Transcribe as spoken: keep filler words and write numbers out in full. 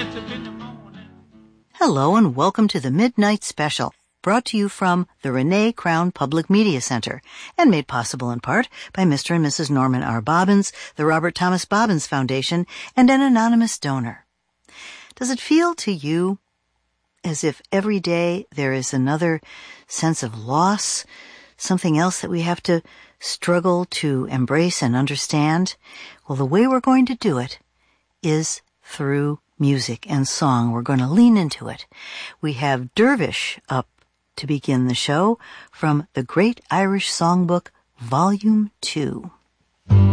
gets up in the morning. Hello and welcome to the Midnight Special, brought to you from the Renee Crown Public Media Center and made possible in part by Mister and Missus Norman R. Bobbins, the Robert Thomas Bobbins Foundation, and an anonymous donor. Does it feel to you as if every day there is another sense of loss, something else that we have to struggle to embrace and understand? Well, the way we're going to do it is through music and song. We're going to lean into it. We have Dervish up to begin the show from the Great Irish Songbook, Volume two.